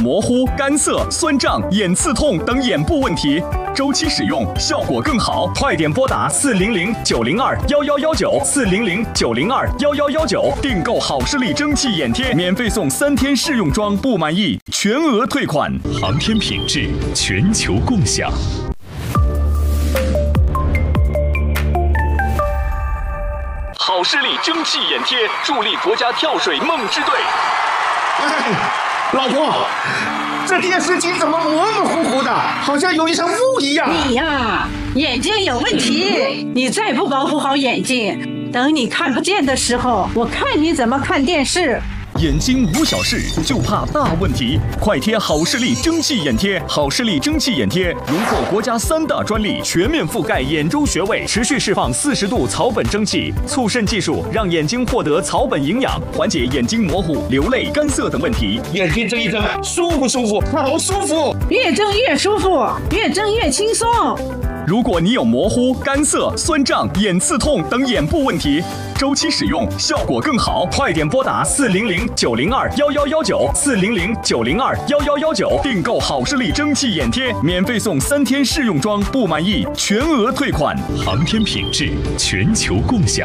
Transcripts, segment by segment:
模糊、干涩、酸胀、眼刺痛等眼部问题，周期使用效果更好，快点拨打400-902-1119，400-902-1119，订购好视力蒸汽眼贴，免费送3天试用装，不满意全额退款。 航天品质，全球共享。 好视力蒸汽眼贴，助力国家跳水梦之队。 老婆，这电视机怎么模模糊糊的，好像有一层雾一样？ 你呀，眼睛有问题，你再不保护好眼睛，等你看不见的时候，我看你怎么看电视。 眼睛无小事，就怕大问题。快贴好视力蒸汽眼贴，好视力蒸汽眼贴荣获国家3大专利，全面覆盖眼周穴位，持续释放40度草本蒸汽，促渗技术让眼睛获得草本营养，缓解眼睛模糊、流泪、干涩等问题。 眼睛睁一睁，舒不舒服？好舒服！ 越睁越舒服，越睁越轻松。 如果你有模糊、干涩、酸胀、眼刺痛等眼部问题，周期使用效果更好，快点拨打400-902-1119，400-902-1119，订购好视力蒸汽眼贴，免费送3天试用装，不满意全额退款。 航天品质，全球共享。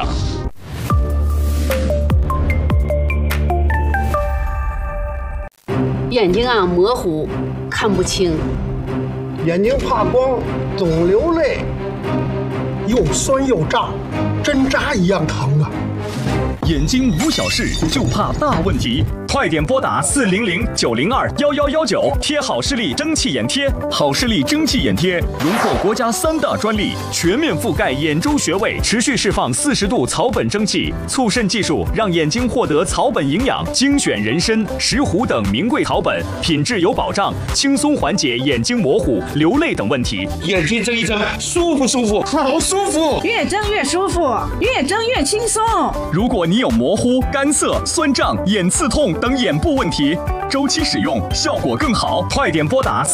眼睛啊模糊，看不清。 眼睛怕光，总流泪，又酸又胀，针扎一样疼啊！ 眼睛无小事，就怕大问题。快点拨打400-902-1119，贴好视力蒸汽眼贴。好视力蒸汽眼贴荣获国家3大专利，全面覆盖眼周穴位，持续释放40度草本蒸汽，促渗技术让眼睛获得草本营养，精选人参、石斛等名贵草本，品质有保障，轻松缓解眼睛模糊、流泪等问题。 眼睛睁一睁，舒不舒服？好舒服！ 越睁越舒服，越睁越轻松。 如果你有模糊、干涩、酸胀、眼刺痛等眼部问题，周期使用效果更好，快点拨打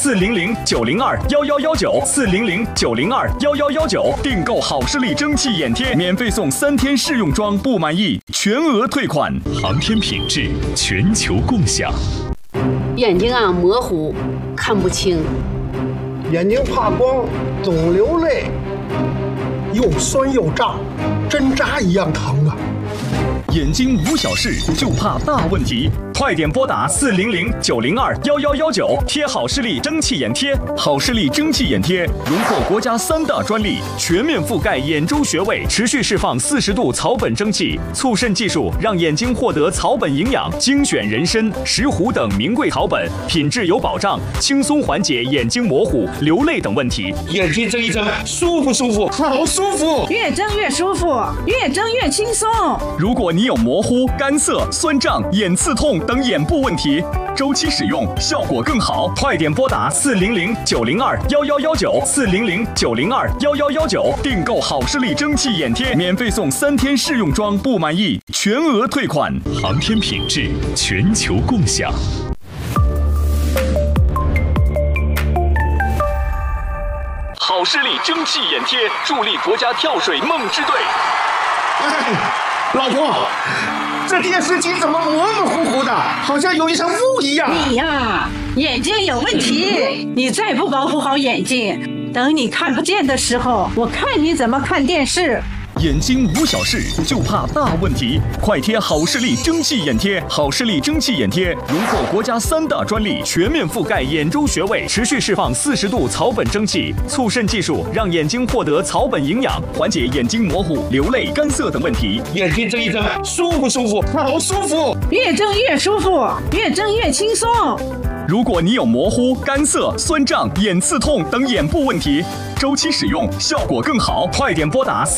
400-902-1119，400-902-1119，订购好视力蒸汽眼贴，免费送3天试用装，不满意全额退款。 航天品质，全球共享。 眼睛啊模糊，看不清。 眼睛怕光，总流泪，又酸又胀，针扎一样疼啊！ 眼睛无小事，就怕大问题。快点拨打400-902-1119，贴好视力蒸汽眼贴。好视力蒸汽眼贴荣获国家3大专利，全面覆盖眼周穴位，持续释放40度草本蒸汽，促渗技术让眼睛获得草本营养，精选人参、石斛等名贵草本，品质有保障，轻松缓解眼睛模糊、流泪等问题。 眼睛睁一睁，舒不舒服？好舒服！ 越睁越舒服，越睁越轻松。 如果你有模糊、干涩、酸胀、眼刺痛等眼部问题，周期使用效果更好，快点拨打400-902-1119，400-902-1119，订购好视力蒸汽眼贴，免费送3天试用装，不满意全额退款。 航天品质，全球共享。 好视力蒸汽眼贴，助力国家跳水梦之队。 老婆，这电视机怎么模模糊糊的，好像有一层雾一样？ 你呀，眼睛有问题，你再不保护好眼睛，等你看不见的时候，我看你怎么看电视。 眼睛无小事，就怕大问题。快贴好视力蒸汽眼贴。好视力蒸汽眼贴荣获国家3大专利，全面覆盖眼周穴位，持续释放40度草本蒸汽，促渗技术让眼睛获得草本营养，缓解眼睛模糊、流泪、干涩等问题。 眼睛睁一睁，舒不舒服？好舒服！ 越睁越舒服，越睁越轻松。 如果你有模糊、干涩、酸胀、眼刺痛等眼部问题，周期使用效果更好，快点拨打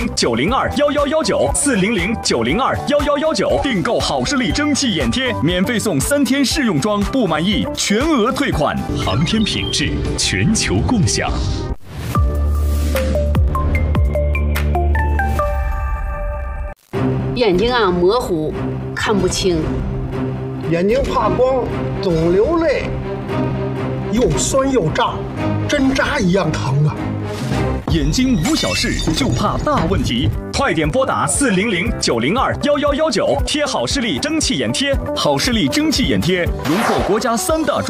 400-902-1119，400-902-1119，订购好视力蒸汽眼贴，免费送3天试用装，不满意全额退款。 航天品质，全球共享。 眼睛啊模糊，看不清。 眼睛怕光，总流泪，又酸又胀，针扎一样疼啊！ 眼睛无小事，就怕大问题。快点拨打400-902-1119，贴好视力蒸汽眼贴。好视力蒸汽眼贴荣获国家3大专利。